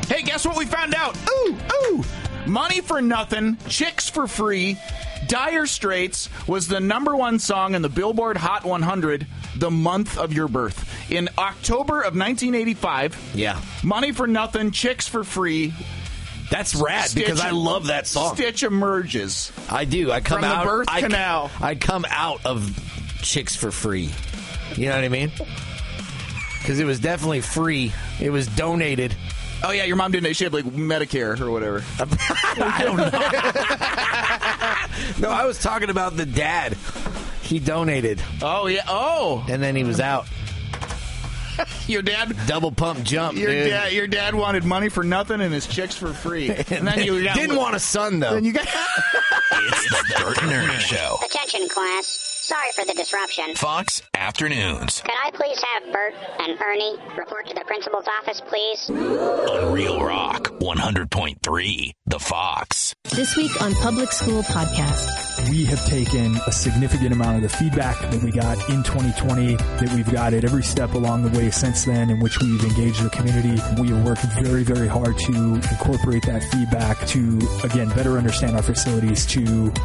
Hey, guess what we found out? Ooh. Money for Nothing, Chicks for Free, Dire Straits was the #1 song in the Billboard Hot 100 the month of your birth. In October of 1985, Money for Nothing, Chicks for Free. That's rad because I love that song. Stitch emerges. I do. I come from out the birth canal. I come out of Chicks for Free. You know what I mean? Because it was definitely free. It was donated. Oh, yeah, your mom didn't. She had, like, Medicare or whatever. I don't know. No, I was talking about the dad. He donated. Oh, yeah. Oh. And then he was out. Your dad... Double pump jump, dude. Your dad wanted money for nothing and his chicks for free. And then you got... Didn't want a son, though. Then you got... It's the Bert and Ernie Show. Attention, class. Sorry for the disruption. Fox Afternoons. Could I please have Bert and Ernie report to the principal's office, please? On Real Rock 100.3, The Fox. This week on Public School Podcast. We have taken a significant amount of the feedback that we got in 2020, that we've got at every step along the way since then, in which we've engaged the community. We have worked very, very hard to incorporate that feedback to, again, better understand our facilities, to